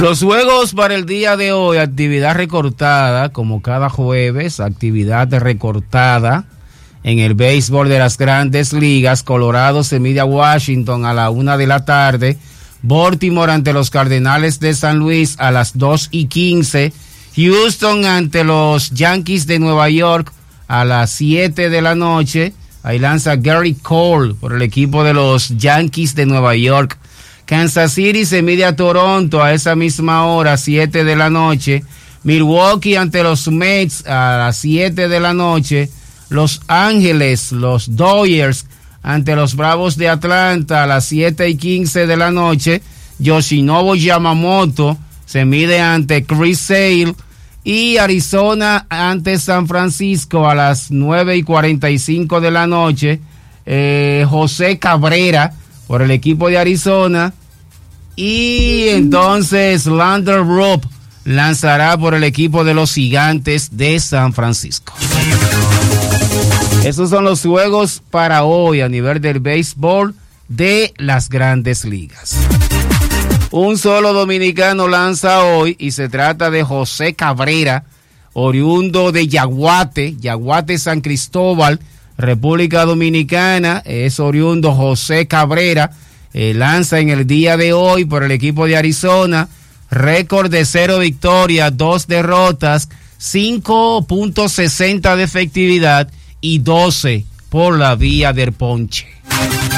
Los juegos para el día de hoy, actividad recortada, como cada jueves, actividad recortada en el béisbol de las Grandes Ligas. Colorado se mide a Washington a la 1:00 p.m. Baltimore ante los Cardenales de San Luis a las 2:15. Houston ante los Yankees de Nueva York a las 7 de la noche. Ahí lanza Gary Cole por el equipo de los Yankees de Nueva York. Kansas City se mide a Toronto a esa misma hora, 7 de la noche. Milwaukee ante los Mets a las 7 de la noche. Los Ángeles, los Dodgers ante los Bravos de Atlanta a las 7:15 de la noche. Yoshinobu Yamamoto se mide ante Chris Sale. Y Arizona ante San Francisco a las 9:45 de la noche. José Cabrera por el equipo de Arizona. Y entonces Lander Robb lanzará por el equipo de los Gigantes de San Francisco. Esos son los juegos para hoy a nivel del béisbol de las Grandes Ligas. Un solo dominicano lanza hoy y se trata de José Cabrera, oriundo de Yaguate San Cristóbal, República Dominicana. Es oriundo José Cabrera, lanza en el día de hoy por el equipo de Arizona, récord de 0 victorias, 2 derrotas, 5.60 de efectividad y 12 por la vía del ponche.